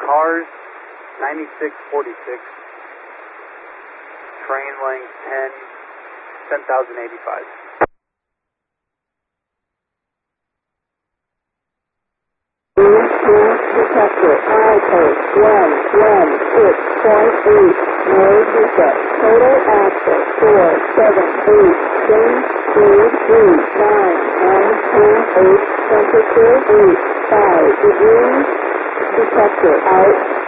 cars, 9646. Train length 10,085. Detector, I-code 116.8, no defect, total access 478, change speed 39, temperature 85 degrees, detector out.